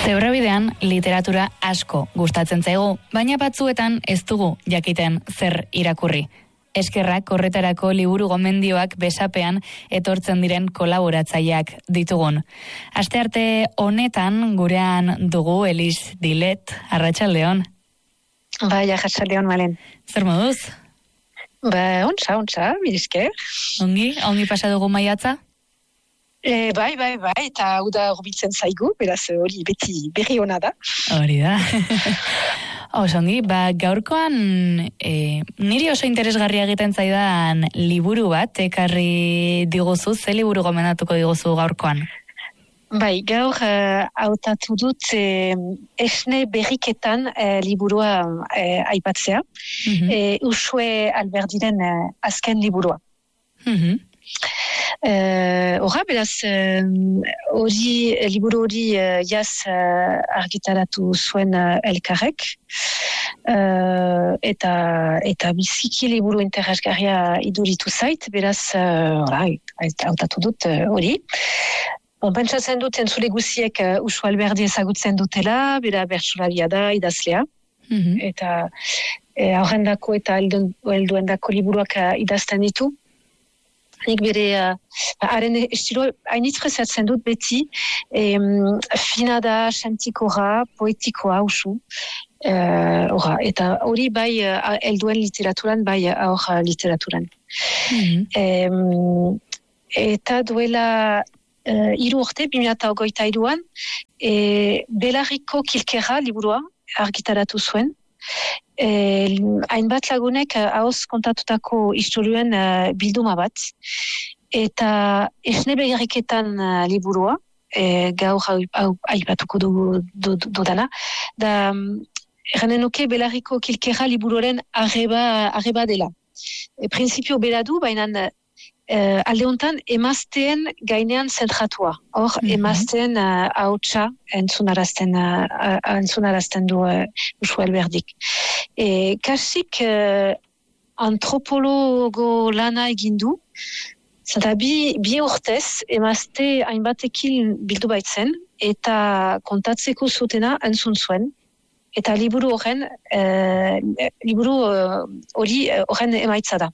Zebrabidean literatura asko gustatzen zaigu, baina batzuetan ez dugu jakiten zer irakurri. Eskerrak horretarako liburu gomendioak besapean etortzen diren kolaboratzaileak ditugun. Astearte honetan gurean dugu Elis Dilet, arratsaldeon. Bai, arratsaldeon, Malen. Zer moduz? Ontsa, mirizker. Ongi pasa dugu maiatza? Bai, eta hau da horbiltzen zaigu, beraz hori beti berri ona da. Hori da. Osongi, gaurkoan niri oso interesgarria egiten zaidan liburu bat, ekarri diguzu, ze liburu gomendatuko diguzu gaurkoan? Bai, gaur hautatu dut esne berriketan liburua aipatzea. Uxue Alberdiren azken liburua. Horra, beraz, liburu hori jaz argitaratu zuen elkarrek, eta biziki liburu interesgarria iduritu zait, beraz, hautatu dut hori. Pentsatzen dut entzule guziek Uxue Alberdi ezagutzen dutela, bera bertsolaria da, idazlea, eta aurrendako eta helduendako liburuak idazten ditu. Nik bere, haren estilo hainitz presatzen dut beti, fina da, xantikora, poetikoa, Uxu. Eta hori bai helduen literaturan, bai aur literaturan. Eta duela 3 urte, 2023an, Belarriko Kilkerra liburua argitaratu zuen. Hainbat lagunek ahoz kontatutako istorioen bilduma bat, eta esne berriketan liburua, gaur aipatuko dudana, da erranen nuke Belarriko Kilkerra liburuaren arreba dela. Printzipio bera du, baina alde hontan emazteen gainean zentratua. Hor, emazteen hautsa entzunarazten du Uxue Alberdik. Kasik antropologo lana egin du, zenta bi urtez emazte hainbatekin bildu baitzen, eta kontatzeko zutena entzun zuen, eta liburu hori horren emaitza da.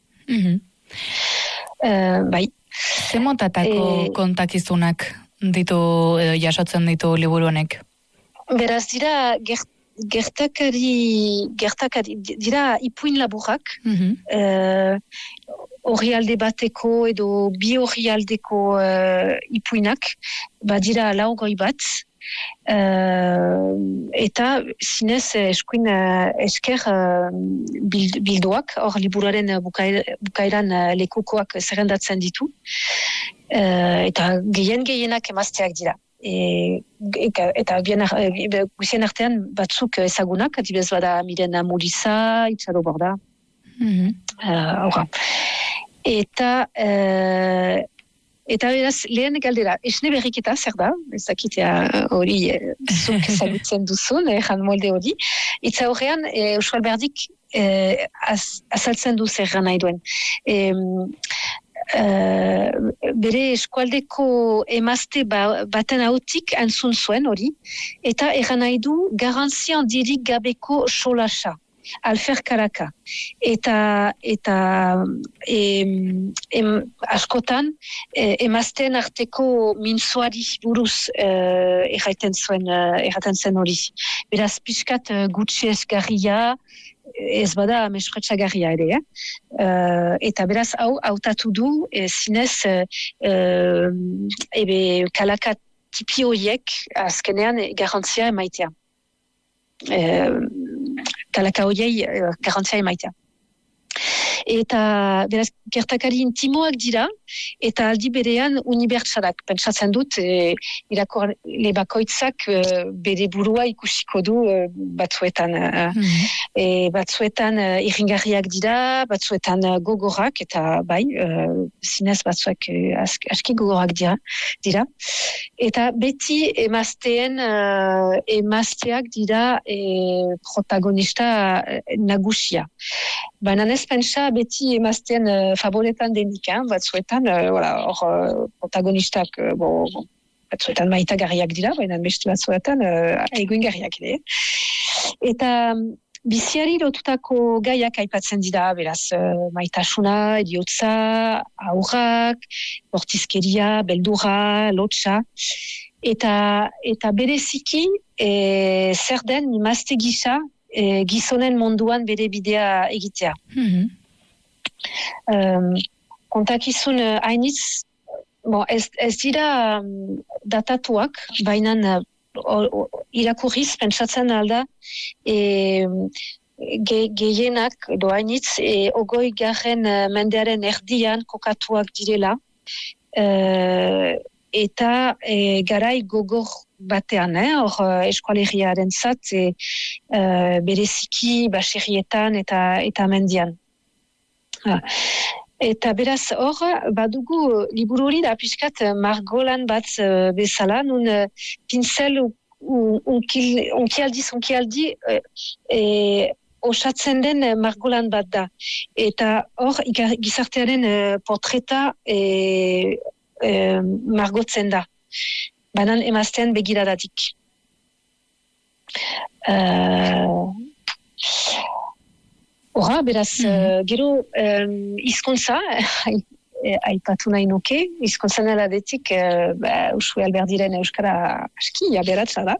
Bai. Ze montatako kontakizunak ditu edo jasotzen ditu liburu honek? Beraz dira gertakari dira ipuin laburrak, orrialde bateko edo bi orrialdeko ipuinak, dira 4 bat, eta zinez eskuin esker bilduak, hor liburuaren bukaeran lekukoak zerrendatzen ditu, eta gehienak emazteak dira. Eta guzien artean batzuk ezagunak, adibidez bada Miren Muriza, Itxaro Borda. Eta beraz, lehen galdera, esne berriketa zer da? Ez dakitea hori zuk ezagutzen duzun, molde hori. Itza horrean, Uxue Alberdik azaltzen du zer nahi duen. Bere eskualdeko emazte baten hautik entzun zuen hori, eta erran nahi du garantzia handirik gabeko solasa. Alfer Kalaka. Eta askotan emazten arteko mintzoari buruz erraten zen hori. Beraz, pixkat gutxi esgarria, ez bada mespretsagarria ere. Eta beraz, hau hautatu du, zinez Kalaka tipi horiek azkenean garantzia emaitea. Kalaka horiei garantzia emaitea. Eta beraz, gertakari intimoak dira, eta aldi berean unibertsalak. Pentsatzen dut, irakurle bakoitzak bere burua ikusiko du batzuetan. Batzuetan irringarriak dira, batzuetan gogorak, eta bai, zinez batzuek aski gogorak dira. Eta beti emazteak dira protagonista nagusia. Baina ez pentsa beti emazten favoretan denik, batzuetan, protagonistak batzuetan maitagarriak dira, baina beste batzuetan egoingarriak ere. Eta biziari lotutako gaiak aipatzen dira, beraz, maitasuna, eriotza, aurrak, bortizkeria, beldurra, lotsa, eta bereziki zer den imazte gisa gizonen munduan bere bidea egitea. Kontakizun hainitz, ez dira datatuak, baina irakurriz pentsatzen alda gehienak edo hainitz 20. mendearen erdian kokatuak direla eta garai gogor batean, hor eskualerriaren zat bereziki baserrietan eta mendian. Eta beraz hor, badugu liburu hori da pixkat margolan bat bezala, nun pincel unkialdi osatzen den margolan bat da. Eta hor, gizartearen portreta margotzen da. Banan emazten begiradatik. Hora, beraz, gero hizkuntza, aipatu nahi nuke, hizkuntzan aladetik Usue Alberdiren euskara aski aberatsa da.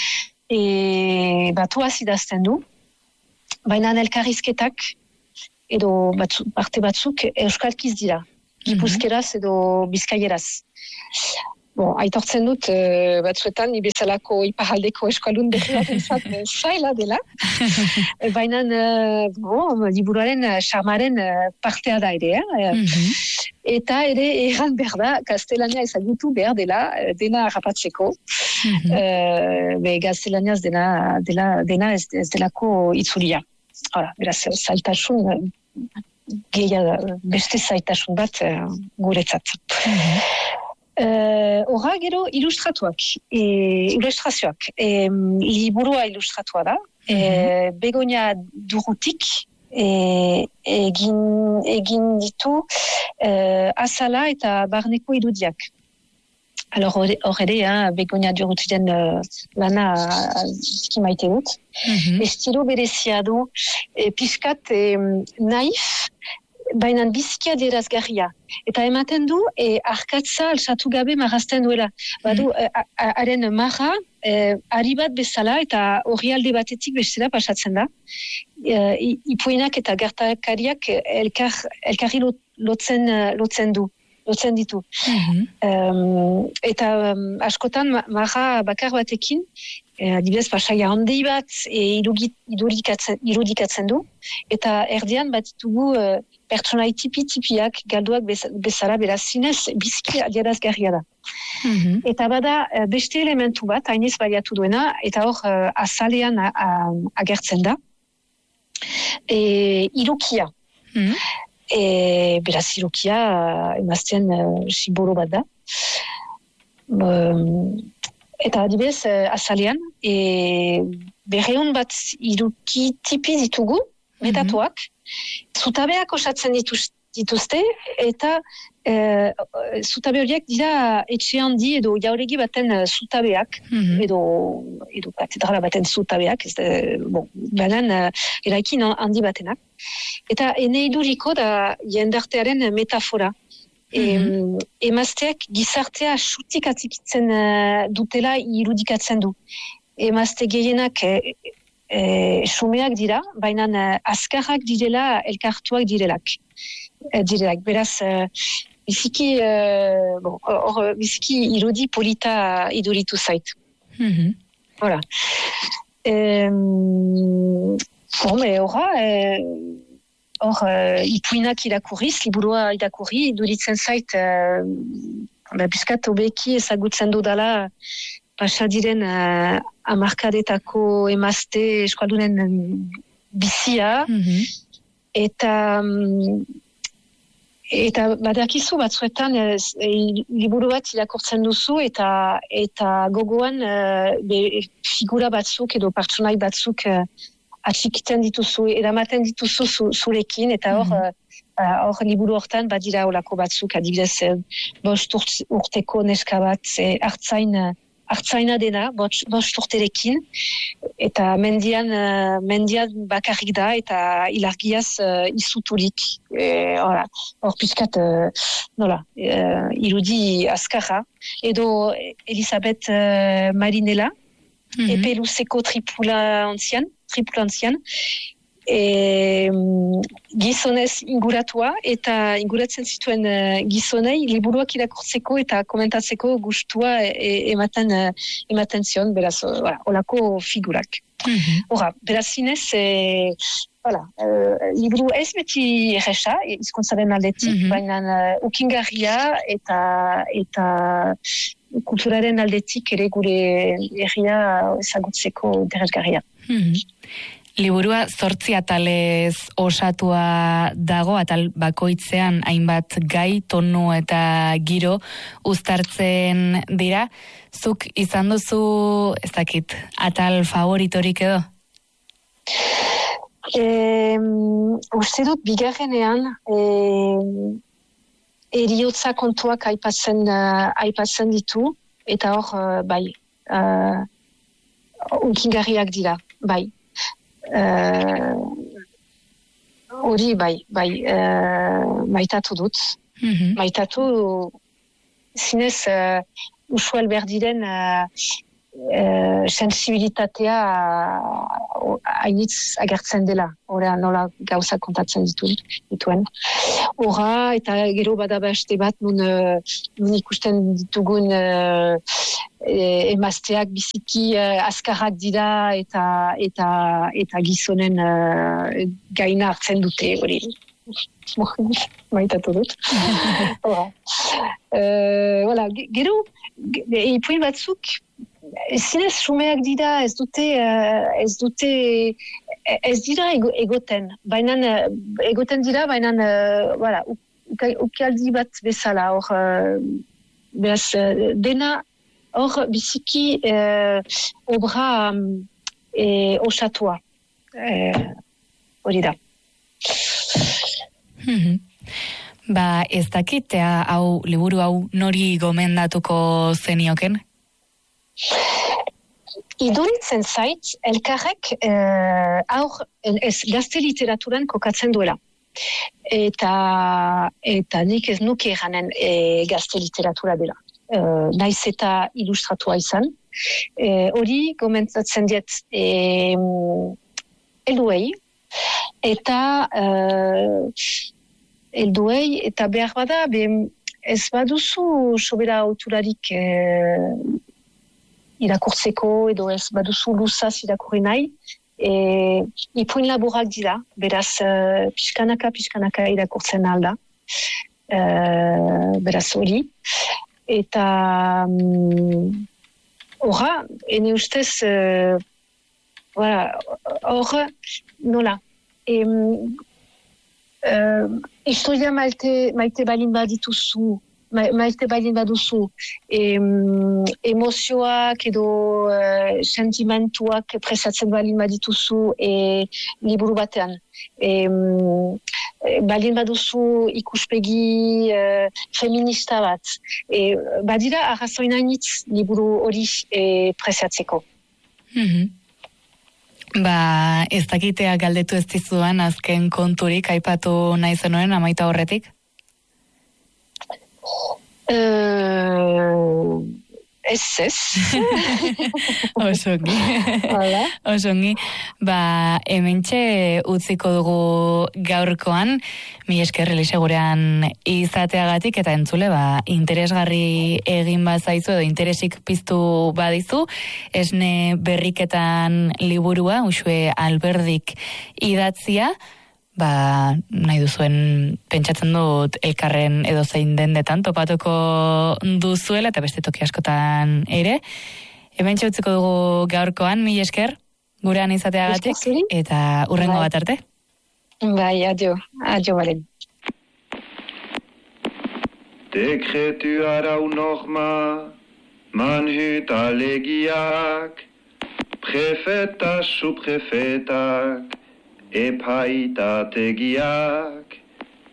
Batuaz idazten du, baina elkarrizketak edo parte batzuk euskalkiz dira, gipuzkeraz edo bizkaieraz. Aitortzen dut batzuetan bezalako iparaldeko eskualun berri batentzat zaila dela. Baina liburuaren charmaren partea da ere. Eta ere erran behar da, gaztelania ezagutu behar dena harrapatzeko. Gaztelaniaz dena ez delako itzulia. Beraz, zailtasun, beste zailtasun bat guretzat. Horra gero ilustrazioak. Liburua ilustratua da. Begoña Durrutik egin ditu azala eta barneko irudiak. Hor ere, Begoña Durrutiren lana ziki maite dut. Estilo berezia du, pixkat naif, baina biziki adierazgarria. Eta ematen du, arkatza alsatu gabe marrazten duela. Badu, haren marra, ari bat bezala eta horri alde batetik bestela pasatzen da. Ipuinak eta gertakariak elkarri lotzen ditu. Eta askotan marra bakar batekin, adibidez pasaia handi bat irudikatzen du, eta erdian bat ditugu pertsonai tipiak galduak bezala, beraz zinez biziki adierazgarria da. Eta bada beste elementu bat, hainez baliatu duena, eta hor azalean agertzen da, irukia. Beraz irukia emazten simbolo bat da. Eta adibidez azalean, berreun bat iruki tipi ditugu, metatuak, zutabeak osatzen dituzte, eta zutabe horiek dira etxe handi edo jauregi baten zutabeak, edo katedrala baten zutabeak, banan eraikin handi batenak. Eta ene iduriko da jendartearen metafora. Emazteak gizartea xutik atzikitzen dutela irudikatzen du. Emazte gehienak xumeak dira, baina azkarrak direla, elkartuak direlak. Beraz, biziki irudi polita iduritu zait. Voilà. Ipuinak irakurriz, liburua irakurri, iduritzen zait, bizkat obeki ezagutzen dudala pasadiren amarkadetako emazte eskualdunen bizia, eta badakizu batzuetan liburu bat irakurtzen duzu eta gogoan figura batzuk edo pertsonai batzuk atxikiten dituzu, eramaten dituzu zurekin, eta hor hor liburu hortan badira olako batzuk, adibidez 5 urteko neska bat hartzaina dena, 5 urterekin, eta mendian bakarrik da, eta ilargiaz izuturik. Hor pixkat, irudi azkarra. Edo Elisabeth Marinella, epe luzeko tripula antzian, gizonez inguratua, eta inguratzen zituen gizonei liburuak irakurtzeko eta komentatzeko gustua ematen zion, beraz, olako figurak. Beraz zinez, liburu ez beti erresa, hizkuntzaren aldetik, baina ukingarria eta kulturaren aldetik ere gure herria ezagutzeko interesgarria. Liburua 8 atalez osatua dago, atal bakoitzean hainbat gai, tonu eta giro uztartzen dira. Zuk izan duzu, ez dakit, atal favoritorik edo? Uste dut bigarrenean eriotza kontuak aipatzen ditu, eta hor, unkingarriak dira, bai. Hori maitatu dut. Maitatu zinez Usu Alberdiren sensibilitatea hainitz agertzen dela, nola gauza kontatzen dituen. Hora, eta gero badaba este bat, nun ikusten ditugun emazteak biziki azkarrak dira eta gizonen gaina hartzen dute, hori. Maitatu dut. Gero, ipuin batzuk, zinez sumeak dira, ez dira egoten, egoten dira, ukialdi bat bezala, beraz, dena, hor biziki obra osatua, hori da. Ez dakit, liburu hau nori gomendatuko zenioken? Iduritzen zait, elkarrek gazte literaturan kokatzen duela. Eta nik ez nuke eranen gazte literatura dela. Naiz eta ilustratua izan. Hori gomentatzen diet helduei, eta behar bada, ez baduzu sobera auturarik irakurtzeko, edo ez baduzu luzaz irakurri nahi, ipuin laborak dira, beraz pixkanaka irakurtzen alda. Beraz hori. Eta horra, ene ustez, horra, nola, historia maite balin badituzu, maite balin baduzu, emozioak edo sentimentuak presatzen balin badituzu liburu batean. Balin baduzu ikuspegi feminista bat. Badira arrazoinainitz liburu hori presatzeko. Ez dakitea galdetu ez dizuan azken konturik aipatu nahi zenuen amaita horretik? Ez. Osongi. Osongi. Hementxe utziko dugu gaurkoan, mi esker Elisa gurean izateagatik, eta entzule, interesgarri egin bazaizu edo interesik piztu badizu, esne berriketan liburua, Uxue Alberdik idatzia, nahi duzuen pentsatzen dut elkarren edo zein dendetan topatuko duzuela, eta beste toki askotan ere. Hementxe utziko dugu gaurkoan, mi esker, gurean izateagatik, eta hurrengo bat arte. Adio, Valen. Dekretu arau nochma, man hüt alegiak, prefeta su prefetak, epaitategiak,